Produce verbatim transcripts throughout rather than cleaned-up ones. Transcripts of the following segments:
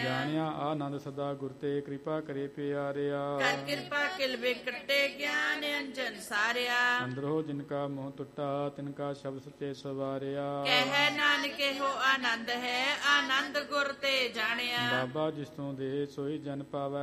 ਜਾਣਿਆ ਆਨੰਦ ਸਦਾ ਗੁਰ ਤੇ ਕਿਰਪਾ ਕਰੇ ਪਿਆਰਿਆ। ਕਰ ਕਿਰਪਾ ਕਿਲ ਵਿਕਟੇ ਗਿਆਨ ਅੰਜਨ ਸਾਰਿਆ। ਅੰਦਰੋ ਜਿਨ ਕਾ ਮੋਹ ਟੁੱਟਾ ਤਿਨ ਕਾ ਸ਼ਬਦ ਸੱਚੇ ਸਵਾਰਿਆ। ਕਹਿ ਨਾਨਕ ਇਹੋ ਆਨੰਦ ਹੈ ਆਨੰਦ ਗੁਰ ਤੇ ਜਾਣਿਆ। ਬਾਬਾ ਜਿਸ ਤੋਂ ਦੇ ਸੋਈ ਜਨ ਪਾਵੈ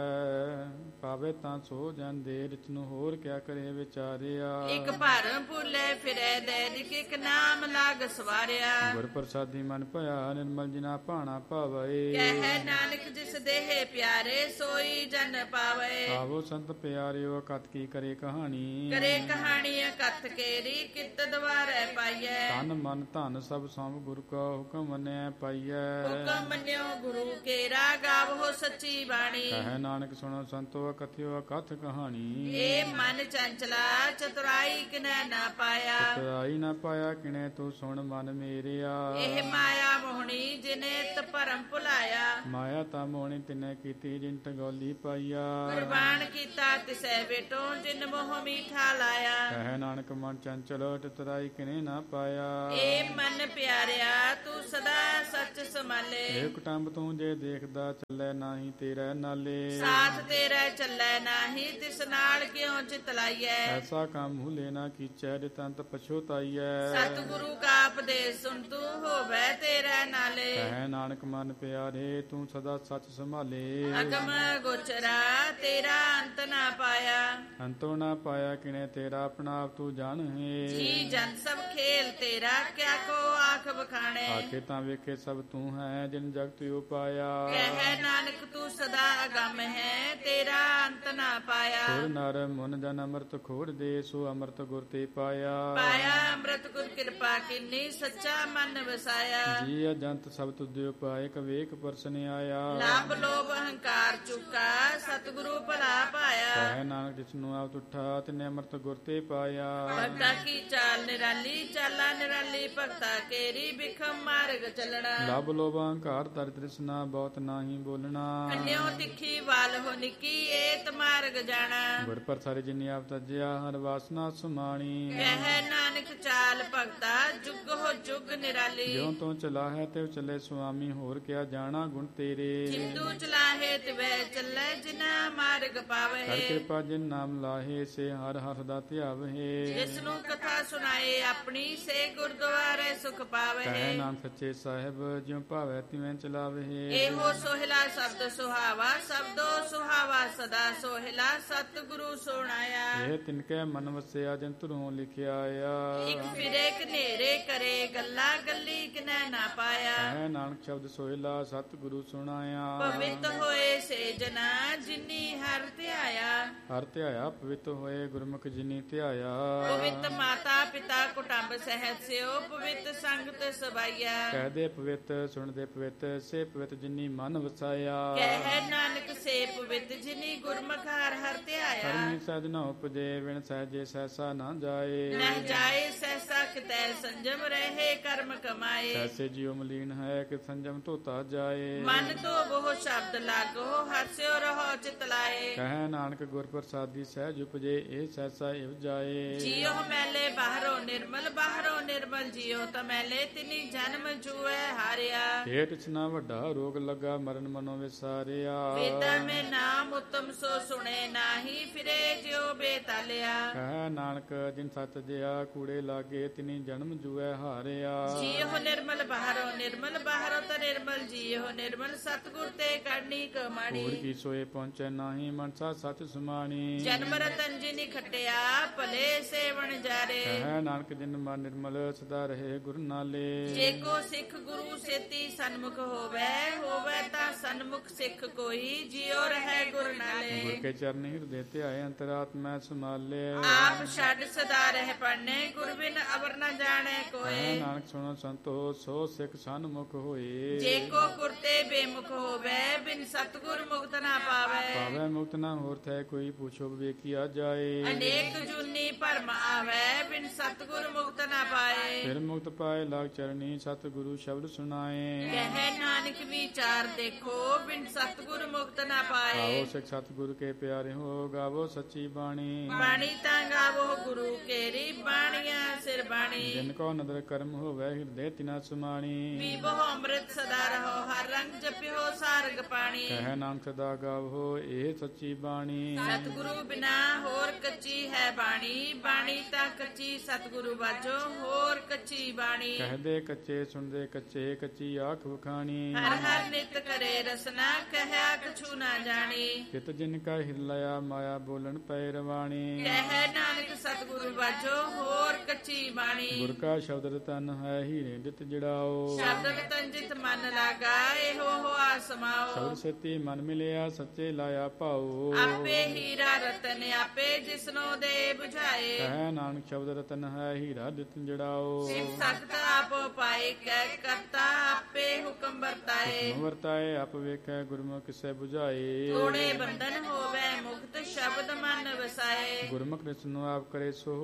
ਪਾਵੇ ਤਾਂ ਸੋ ਜਨ ਦੇ ਰਿਤ ਨੂੰ ਹੋਰ ਕਿਆ ਕਰੇ ਵਿਚਾਰਿਆ। ਇੱਕ ਭਰਮ ਭੁੱਲੇ ਫਿਰੇ ਦੈਨਿਕ ਇੱਕ ਨਾਮ ਲਾਗ ਸਵਾਰਿਆ। ਗੁਰ ਪ੍ਰਸਾਦੀ ਮਨ ਭਇਆ ਨਿਰਮਲ ਜਿਨਾ ਭਾਣਾ ਭਾਵੇ। ਕਹਿ ਨਾਨਕ ਜਿਸ ਦੇਹ ਪਿਆਰੇ ਸੋਈ ਜਨ ਪਾਵੇ। ਆਵੋ ਸੰਤ ਪਿਆਰਿਓ ਕਤ ਕੀ ਕਰੇ ਕਹਾਣੀ। ਕਰੇ ਕਹਾਣੀ ਕਥ ਕੇਰੀ ਕਿਤ ਦਵਾਰੈ ਪਾਈਐ। ਤਨ ਮਨ ਧਨ ਸਭ ਸਭ ਗੁਰ ਕਾ ਹੁਕਮ ਮੰਨਿਆ ਪਾਈਐ। ਹੁਕਮ ਮੰਨਿਓ ਗੁਰੂ ਕੇਰਾ ਗਾਵੋ ਸੱਚੀ ਬਾਣੀ। ਕਹਿ ਨਾਨਕ ਸੁਣੋ ਸੰਤੋ ਕਥਿਓ ਕਥ ਕਹਾਣੀ। ਏ ਮਨ ਚੰਚਲਾ ਚਤੁਰਾਈ ਕਿਨੈ ਨਾ ਪਾਇਆ। ਚਤੁਰਾਈ ਨਾ ਪਾਇਆ ਕਿਨੇ ਤੂੰ ਸੁਣ ਮਨ ਮੇਰਿਆ। ਇਹ ਮਾਇਆ ਮੋਹਣੀ ਜਿਨੇ ਤ ਭਰਮ ਭੁਲਾਇਆ। ਮਾਇਆ ਤਾਂ ਮੋਹਣੀ ਤਿਨੇ ਕੀਤੀ ਜਿਨ ਟਗੋਲੀ ਪਾਈਆ। ਕੁਰਬਾਨ ਕੀਤਾ ਤਿਸੈ ਬੇਟੋ ਜਿਨ ਮੋਹ ਮੀਠਾ ਲਾਇਆ। ਕਹਿ ਨਾਨਕ ਮਨ ਚੰਚਲ ਚਤੁਰਾਈ ਕਿਨੇ ਨਾ ਪਾਇਆ। ਏ ਮਨ ਪਿਆਰਿਆ ਤੂੰ ਸਦਾ ਸੱਚ ਸੰਭਾਲੇ। ਇਹ ਕੁਟੰਬ ਤੂੰ ਜੇ ਦੇਖਦਾ ਚੱਲੇ ਨਾਹੀ ਤੇਰੇ ਨਾਲੇ। ਸਾਥ ਤੇਰਾ ਚੱਲੇ ਨਾਹੀ ਤਿਸ ਨਾਲ ਕਿਉ ਚਿਤ ਲਾਈਐ। ਐਸਾ ਕੰਮ ਹੁਲੇ ਨਾ ਕੀਚੈ ਜਿਤੰਤ ਪਛੋਤਾਈਐ। ਸਤਿਗੁਰੂ ਕਾ ਉਪਦੇਸ਼ ਸੁਣ ਤੂੰ ਹੋਵੇ ਤੇਰੇ ਨਾਲੇ। ਕਹਿ ਨਾਨਕ ਮਨ ਪਿਆਰੇ ਤੂੰ ਸਦਾ ਸੱਚ ਸੰਭਾਲੇ। ਅਗਮ ਗੋਚਰਾ ਤੇਰਾ ਅੰਤ ਨਾ ਪਾਇਆ। ਅੰਤੋ ਨਾ ਪਾਇਆ ਕਿਨੇ ਤੇਰਾ ਆਪਣਾ ਆਪ ਤੂੰ ਜਾਣੇ। ਜੀ ਜਨ ਸਭ ਖੇਲ ਤੇਰਾ ਕਿਆ ਕੋ ਆਖ ਬਖਾਣੇ। ਆਖੇ ਤਾਂ ਵੇਖੇ ਸਭ ਤੂੰ ਹੈ ਜਿਨ ਜਗਤ ਉਪਾਇਆ। ਕਹਿ ਨਾਨਕ ਤੂੰ ਸਦਾ ਅਗੰਮ ਹੈ ਤੇਰਾ ਅੰਤ ਨਾ ਪਾਇਆ। ਸੁਰ ਨਰ ਮੁਨ ਜਨ ਅੰਮ੍ਰਿਤ ਖੋੜ ਦੇ ਸੋ ਅੰਮ੍ਰਿਤ ਗੁਰ ਤੇ ਪਾਇਆ। ਪਾਇਆ ਅੰਮ੍ਰਿਤ ਗੁਰ ਕਿਰਪਾ ਕਿਨੀ ਸੱਚਾ ਮਨ ਵਸਾਇਆ। ਜੀ ਅਜੰਤ ਸਭ ਤੁਧਿ ਉਪਾਏ ਕਵੇਕ ਪਰਸਨ ਆਇਆ। ਲਾਭ ਲੋਭ ਅਹੰਕਾਰ ਚੁਕਾ ਸਤਿਗੁਰੂ ਭਲਾ ਪਾਇਆ। ਕਹਿ ਨਾਨਕ ਜਿਸਨੂੰ ਆਪ ਤੁਠਾ ਤਿਨੇ ਅੰਮ੍ਰਿਤ ਗੁਰ ਤੇ ਪਾਇਆ। ਭਗਤਾ ਕੀ ਚਾਲ ਨਿਰਾਲੀ ਚਾਲਾ ਨਿਰਾਲੀ ਭਗਤਾ ਕੇਰੀ ਬਿਖਮ ਮਾਰਗ ਚੱਲਣਾ। ਲਭ ਲੋਭ ਅਹੰਕਾਰ ਦਰ ਤ੍ਰਿਸ਼ਨਾ ਬਹੁਤ ਨਾਹੀ ਬੋਲਣਾ। ਕੰਨਿਓ ਤਿੱਖੀ ਵਾਲ ਹੋ ਨਿੱਕੀ ਏਤ ਮਾਰਗ ਜਾਣਾ। ਗੁਰ ਪ੍ਰਸਾਦਿ ਜਿਨੀ ਆਪ ਤਜਿਆ ਹਰ ਵਾਸਨਾ ਸੁਮਾਣੀ। ਕਹਿ ਨਾਨਕ ਚਾਲ ਭਗਤਾ ਜੁਗ ਹੋ ਜੁਗ ਨਿਰਾਲੀ। ਜਿਉ ਤੋਂ ਚਲਾ ਹੈ ਤੇ ਚੱਲੇ ਸੁਆਮੀ ਹੋਰ ਕਿਆ ਜਾਣਾ ਗੁਣ ਤੇਰੇ। ਜਿੰਦੂ ਚਲਾਹੇ ਤਿਵੈ ਚੱਲੇ ਜਿਨਾ ਮਾਰਗ ਪਾਵੇ। ਹਰ ਕਿਰਪਾ ਜਿਨ ਨਾਮ ਲਾਹੇ ਸੇ ਹਰ ਹਰ ਦਾ ਧਿਆਵਹਿ। ਜਿਸ ਨੂੰ ਕਥਾ ਸੁਣਾਏ ਆਪਣੀ ਸੇ ਗੁਰਦੁਆਰੇ ਸੁਖ ਪਾਵੇ। ਕਹਿ ਨਾਮ ਸੱਚੇ ਸਾਹਿਬ ਜਿਉ ਭਾਵੈ ਤਿਵੇਂ ਚਲਾਵਹਿ। ਇਹੋ ਸੋਹਿਲਾ ਸ਼ਬਦ ਸੁਹਾਵਾ ਸ਼ਬਦੋ ਸੁਹਾਵਾ ਸਦਾ ਸੋਹਿਲਾ ਸਤਿਗੁਰੂ ਸੁਣਾਇਆ। ਇਹ ਤਿਨਕੇ ਮਨ ਵਸਿਆ ਜਿਨ ਧੁਰੋਂ ਲਿਖਿਆ ਆ। ਇੱਕ ਫਿਰੇ ਕਨੇਰੇ ਕਰੇ ਗੱਲਾਂ ਗੱਲੀ ਕਿਨੈ ਨਾ ਪਾਇਆ। ਕਹਿ ਨਾਨਕ ਸ਼ਬਦ ਸੋਹਿਲਾ ਸਤਿਗੁਰੂ ਸੁਣਾਇਆ। ਪਵਿੱਤ ਹੋਏ ਸੇ ਜਨਾ ਜਿਨੀ ਹਰ ਧਿਆਇਆ। ਹਰ ਧਿਆਇਆ ਪਵਿੱਤ ਹੋਏ ਗੁਰਮੁਖ ਜਿਨੀ ਧਿਆਇਆ। ਪਵਿੱਤ ਮਾਤਾ ਪਿਤਾ ਕੁਟੰਬ ਸਹਿਤ ਸਿਓ ਪਵਿੱਤ ਸੰਗਤ ਸਬਾਈਆ। ਕਹਿ ਦੇ ਪਵਿੱਤ ਸੁਣ ਦੇ ਪਵਿੱਤ ਸੇ ਪਵਿੱਤ ਜਿਨੀ ਮਨ ਵਸਾਇਆ। ਕਹਿ ਨਾਨਕ ਸੇ ਪਵਿੱਤ ਜਿਨੀ ਗੁਰਮੁਖ ਹਰ ਹਰ ਧਿਆਇਆ। ਕਰਮੀ ਸਹਿਜ ਨ ਉਪਜੇ ਵਿਣ ਸਹਿਜੇ ਸਹਿਸਾ ਨਾ ਜਾਏ। ਨਹਿ ਜਾਏ ਸਹਿਸਾ ਕਿਤੈ ਸੰਜਮ ਰਹੇ ਕਰਮ ਕਮਾਏ। ਐਸੇ ਜਿਉ ਮਲੀਨ ਹੈ ਕਿ ਸੰਜਮ ਧੋਤਾ ਜਾਏ। ਮਨ ਤੋਂ ਬਹੁ ਸ਼ਬਦ ਲਾਗੋ ਹਸਿਓ ਰਹੋ ਚਿਤ ਲਾਏ। ਕਹਿ ਨਾਨਕ ਗੁਰ ਪ੍ਰਸਾਦੀ ਸਹਿਜ ਉਪਜੇ ਇਹ ਸਹਿਸਾ ਇਵ ਜਾਏ। ਜੀਉ ਮੈਲੇ ਬਾਹਰੋਂ ਨਿਰਮਲ ਬਾਹਰੋਂ ਨਿਰਮਲ ਜੀਉ ਤਮੈਲੇ ਤਿਨੀ ਜਨਮ ਜੂਐ ਹਾਰਿਆ। ਹੇਠ ਇਸਨਾ ਵੱਡਾ ਰੋਗ ਲੱਗਾ ਮਰਨ ਮਨੋ ਵਿਸਾਰਿਆ। ਵੇਦਾਂ ਮੇ ਨਾਮ ਉਤਮ ਸੋ ਸੁਣੇ ਨਾਹੀ ਫਿਰੇ ਜਿਉ ਬੇਤਾਲਿਆ। ਕਹਿ ਨਾਨਕ ਜਿਨ ਸਤ ਜਿਆ ਕੂੜੇ ਲਾਗੇ ਤਿਨੀ ਜਨਮ ਜੂਐ ਹਾਰਿਆ। ਜੀਉ ਨਿਰਮਲ ਬਾਹਰੋਂ ਨਿਰਮਲ ਬਾਹਰੋਂ ਤ ਨਿਰਮਲ ਜੀਉ ਨਿਰਮਲ ਸਤਿਗੁਰ ਤੇ ਕਰਨੀ ਕਮਾਣੀ। ਹੋਰ ਕੀ ਸੋਏ ਪਹੁੰਚੈ ਨਾਹੀ ਮਨਸਾ ਸਚ ਸੁਮਾਣੀ। ਜਨਮ ਰਤਨ ਜਿਨੀ ਖਟਿਆ ਭਲੇ ਸੇਵਨ ਜਾਰੇ। ਕਹਿ ਨਾਨਕ ਜਿਨ ਮਨ ਨਿਰਮਲ ਸਦਾ ਰਹੇ ਗੁਰ ਨਾਲੇ। ਜੇ ਕੋ ਸਿੱਖ ਗੁਰੂ ਸੇਤੀ ਸਨਮੁਖ ਹੋਵੇ ਹੋਵੇ ਤਾਂ ਸਨਮੁਖ ਸਿੱਖ ਕੋਈ ਜਿਉ ਰਹੇ ਗੁਰ ਨਾਲੇ। ਗੁਰ ਕੇ ਚਰਨੀ ਹਿਰਦੇ ਧਿਆਏ ਅੰਤਰਾਤਮੈ ਸੰਭਾਲੇ। ਆਪ ਛੱਡ ਸਦਾ ਰਹਿ ਪੜਨੇ ਗੁਰ ਬਿਨ ਅਵਰ ਨ ਜਾਣੈ ਕੋਏ। ਕਹਿ ਨਾਨਕ ਸੁਣੋ ਸੰਤੋ ਸੋ ਸਿੱਖ ਸਨਮੁਖ ਹੋਏ। ਜੇ ਕੋ ਕੁਰਤੇ ਬੇਮੁਖ ਹੋਵੇ ਬਿਨ ਸਤਿਗੁਰ ਮੁਕਤ ਨਾ ਪਾਵੇ। ਪਾਵੈ ਮੁਕਤ ਨਾ ਹੋਰ ਥੈ ਕੋਈ ਪੁੱਛੋ ਵੇਖਿਆ ਜਾਏ। ਅਨੇਕ ਜੁਨੀ ਭਰਮ ਆਵੇ ਬਿਨ ਸਤਿਗੁਰ ਮੁਕਤ ਨਾ ਪਾਏ। ਫਿਰ ਮੁਕਤ ਪਾਏ ਲਾਗ ਚਰਨੀ ਸਤਿਗੁਰੂ ਸ਼ਬਦ ਸੁਣਾਏ। ਕਹਿ ਨਾਨਕ ਵਿਚਾਰ ਦੇਖੋ ਬਿਨ ਸਤਿਗੁਰ ਮੁਕਤ ਨਾ ਪਾਏ। ਆਓ ਸਿੱਖ ਸਤਿਗੁਰੂ ਕੇ ਪਿਆਰੇ ਹੋ ਗਾਵੋ ਸੱਚੀ ਬਾਣੀ। ਬਾਣੀ ਤਾਂ ਗਾਵੋ ਗੁਰੂ ਕੇਰੀ ਬਾਣੀਆਂ ਸਿਰ ਬਾਣੀ। ਜਿਨ ਕੋ ਨਦਰ ਕਰਮ ਹੋਵੇ ਹਿਰਦੇ ਤਿਨਾ ਸੁਮਾਣੀ। ਪੀਵੋ ਅੰਮ੍ਰਿਤ ਸਦਾ ਰਹੋ ਹਰ ਰੰਗ ਜਪਿਓ ਸਾਰ ਮਾਰਗ ਪਾਣੀ। ਕਹਿ ਨਾਨਕ ਸਦਾ ਗਾਵੋ ਇਹ ਸੱਚੀ ਬਾਣੀ। ਸਤਿਗੁਰੂ ਬਿਨਾ ਹੋਰ ਕੱਚੀ ਹੈ ਬਾਣੀ, ਬਾਣੀ ਤਾਂ ਕੱਚੀ ਸਤਿਗੁਰੂ ਬਾਝੋ ਹੋਰ ਕੱਚੀ ਬਾਣੀ। ਕਹਦੇ ਕੱਚੇ ਸੁਣਦੇ ਕੱਚੇ, ਕੱਚੀ ਆਖ ਵਖਾਣੀ। ਹਰ ਹਰ ਨਿਤ ਕਰੇ ਰਸਨਾ, ਕਹਿਆ ਕਛੂ ਨਾ ਜਾਣੀ। ਚਿਤ ਜਿਨ ਕਾ ਹਿਰਲਿਆ ਮਾਇਆ ਬੋਲਣ ਪੈ ਰਵਾਣੀ। ਕਹਿ ਨਾਨਕ ਸਤਿਗੁਰੂ ਬਾਝੋ ਹੋਰ ਕੱਚੀ ਬਾਣੀ। ਗੁਰ ਕਾ ਸ਼ਬਦ ਤਨ ਹੈ ਹੀਰੇ ਦਿੱਤ ਜੜਾਓ। ਸ਼ਬਦ ਤਨ ਜਿਤ ਮਨ ਲਾਗਾ, ਇਹੋ ਹੋਆ ਸਮਾਓ। ਸ਼ਬਦ ਸੇਤੀ ਮਨ ਮਿਲਿਆ ਸੱਚੇ ਲਾਇਆ ਭਾਓ। ਆਪੇ ਹੀਰਾ ਰਤਨ ਆਪੇ ਜਿਸਨੋ ਦੇ 부ਝਾਏ। ਕਹਿ ਨਾਨਕ ਸ਼ਬਦ ਰਤਨ ਹੈ ਹੀਰਾ ਦਿੱਤ ਜੜਾਓ। ਸਿਵ ਸਖਤ ਆਪੋ ਪਾਏ, ਕਹਿ ਕਰਤਾ ਆਪੇ ਹੁਕਮ ਵਰਤਾਏ। ਹੁਕਮ ਵਰਤਾਏ ਆਪ ਵੇਖੈ ਗੁਰਮੁਖ ਕਿਸੈ 부ਝਾਏ। ਤੋੜੇ ਬੰਧਨ ਹੋਵੇ ਮੁਕਤ, ਸ਼ਬਦ ਮਨ ਵਸਾਏ। ਗੁਰਮੁਖ ਨਿਸ ਨੂੰ ਆਪ ਕਰੇ ਸੋ